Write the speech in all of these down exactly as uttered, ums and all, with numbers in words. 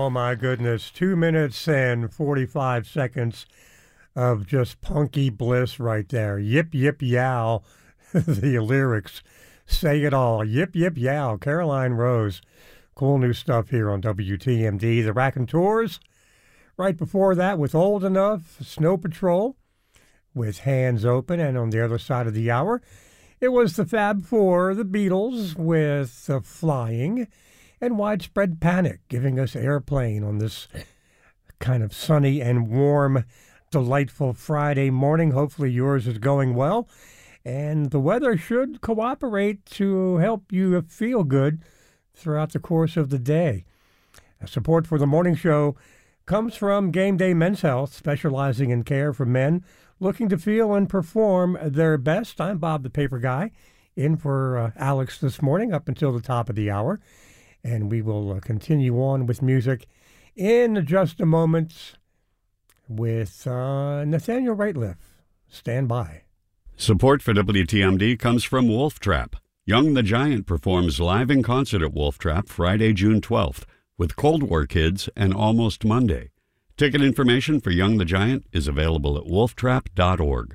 Oh, my goodness. Two minutes and forty-five seconds of just punky bliss right there. Yip, yip, yow. The lyrics say it all. Yip, yip, yow. Caroline Rose. Cool new stuff here on W T M D. The Raconteurs. Right before that, with Old Enough, Snow Patrol, with Hands Open. And on the other side of the hour, it was the Fab Four, the Beatles, with uh, Flying, and Widespread Panic, giving us Airplane on this kind of sunny and warm, delightful Friday morning. Hopefully yours is going well, and the weather should cooperate to help you feel good throughout the course of the day. Support for the morning show comes from Game Day Men's Health, specializing in care for men looking to feel and perform their best. I'm Bob the Paper Guy, in for uh, Alex this morning up until the top of the hour. And we will uh, continue on with music in just a moment with uh, Nathaniel Rateliff. Stand by. Support for W T M D comes from Wolf Trap. Young the Giant performs live in concert at Wolf Trap Friday, June twelfth, with Cold War Kids and Almost Monday. Ticket information for Young the Giant is available at wolf trap dot org.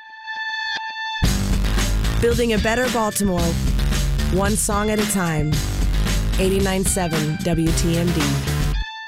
Building a better Baltimore, one song at a time. eighty-nine point seven W T M D.